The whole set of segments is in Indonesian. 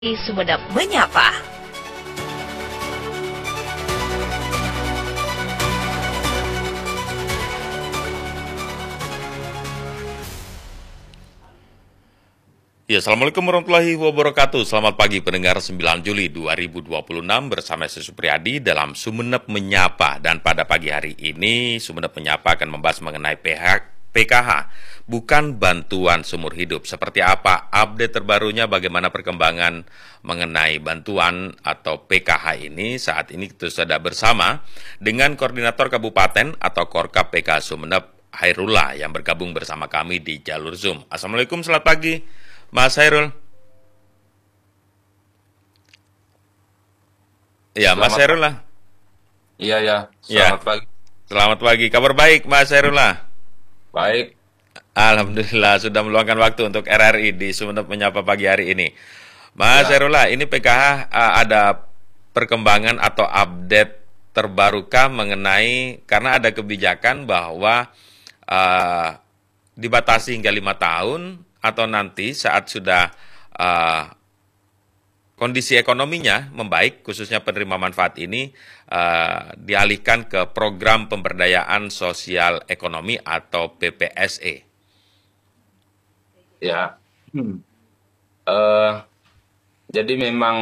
Sumenep Menyapa. Ya, Assalamualaikum warahmatullahi wabarakatuh. Selamat pagi pendengar 9 Juli 2026 bersama saya Supriyadi dalam Sumenep Menyapa. Dan pada pagi hari ini Sumenep Menyapa akan membahas mengenai PKH, bukan bantuan seumur hidup. Seperti apa update terbarunya, bagaimana perkembangan mengenai bantuan atau PKH ini. Saat ini kita sudah bersama dengan Koordinator Kabupaten atau Korkap PKH Sumenep, Hairullah, yang bergabung bersama kami di jalur Zoom. Assalamualaikum, selamat pagi Mas Hairul. Ya, Mas Selamat Hairul pagi. lah. Iya ya, Ya, selamat pagi. selamat pagi. Kabar baik, Mas Hairul lah. Baik. Alhamdulillah sudah meluangkan waktu untuk RRI di Sumenep Menyapa pagi hari ini. Mas Ya, Hairul lah, ini PKH ada perkembangan atau update terbarukah mengenai, karena ada kebijakan bahwa eh, dibatasi hingga 5 tahun atau nanti saat sudah eh, kondisi ekonominya membaik, khususnya penerima manfaat ini dialihkan ke program pemberdayaan sosial ekonomi atau PPSE. ya. Eh, jadi memang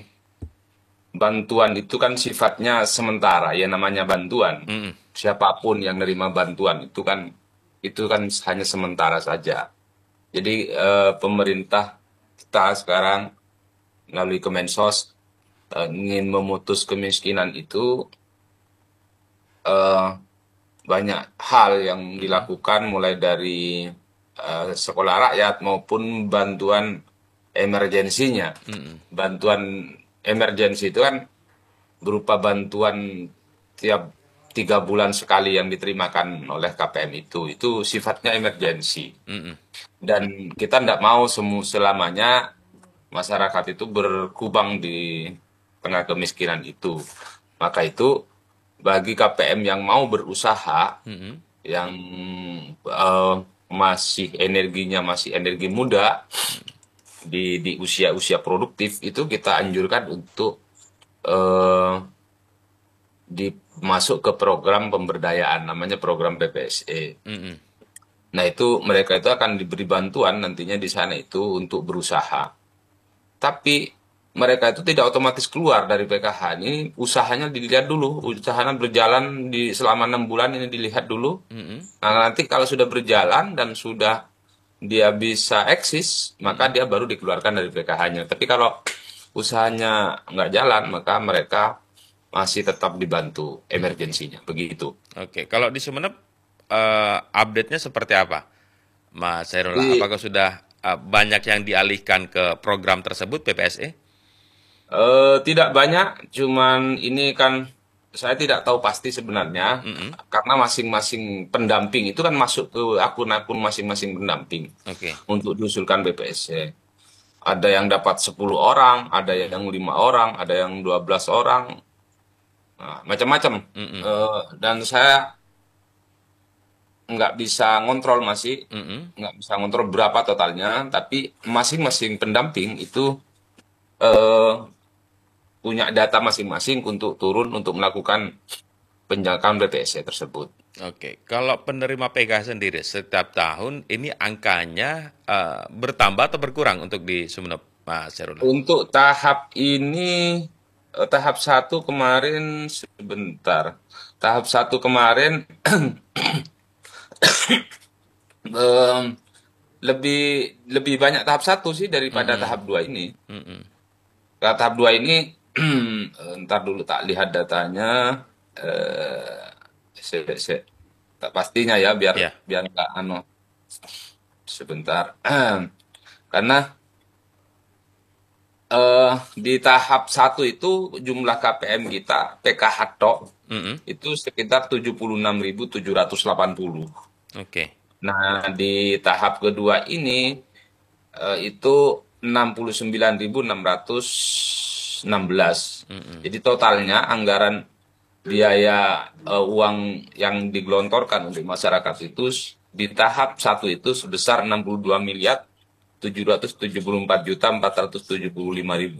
bantuan itu kan sifatnya sementara, ya namanya bantuan. Mm-mm. Siapapun yang nerima bantuan itu kan hanya sementara saja. Jadi pemerintah kita sekarang melalui Kemensos ingin memutus kemiskinan itu eh, banyak hal yang Mm-mm. dilakukan mulai dari sekolah rakyat maupun bantuan emergensinya. Mm-mm. Bantuan emergensi itu kan berupa bantuan tiap 3 bulan sekali yang diterimakan oleh KPM itu sifatnya emergensi. Mm-mm. Dan kita tidak mau selamanya masyarakat itu berkubang di tengah kemiskinan itu. Maka itu bagi KPM yang mau berusaha, Mm-mm. yang eh, masih energinya masih energi muda di usia-usia produktif, itu kita anjurkan untuk eh, masuk ke program pemberdayaan namanya program PPSE. Mm-mm. Nah, itu mereka itu akan diberi bantuan nantinya di sana itu untuk berusaha. Tapi mereka itu tidak otomatis keluar dari PKH. Ini usahanya dilihat dulu, usahanya berjalan selama 6 bulan ini dilihat dulu. Mm-mm. Nah, nanti kalau sudah berjalan dan sudah dia bisa eksis, maka Mm-mm. dia baru dikeluarkan dari PKH-nya. Tapi kalau usahanya nggak jalan, maka mereka masih tetap dibantu emergensinya. Begitu. Oke, kalau di Sumenep update-nya seperti apa, Mas Hairullah? Jadi Apakah sudah banyak yang dialihkan ke program tersebut PPSE? tidak banyak, cuman ini kan saya tidak tahu pasti sebenarnya, Mm-mm. karena masing-masing pendamping itu kan masuk ke akun-akun masing-masing pendamping Oke. untuk diusulkan BPSC. Ada yang dapat 10 orang, ada yang 5 orang, ada yang 12 orang, nah, macam-macam. Mm-mm. Dan saya nggak bisa ngontrol Mm-mm. nggak bisa ngontrol berapa totalnya, tapi masing-masing pendamping itu eh, punya data masing-masing untuk turun untuk melakukan penjangkauan BPSC tersebut. Oke, kalau penerima PKH sendiri setiap tahun ini angkanya bertambah atau berkurang untuk di Sumeneb, Mas Hairullah? Untuk tahap ini, tahap satu kemarin sebentar. Tahap satu kemarin em, lebih lebih banyak tahap satu sih daripada tahap Mm-mm. dua ini. Mm-mm. Kalau tahap dua ini, ntar dulu tak lihat datanya. Eh, tak pastinya ya, biar Ya. biar nggak sebentar. Karena di tahap satu itu jumlah KPM kita PKH tok Mm-mm. itu sekitar 76.780. Oke. Nah, di tahap kedua ini itu 69.616. Mm-mm. Jadi totalnya anggaran biaya uang yang digelontorkan untuk masyarakat itu di tahap satu itu sebesar 62 miliar 774.475.000.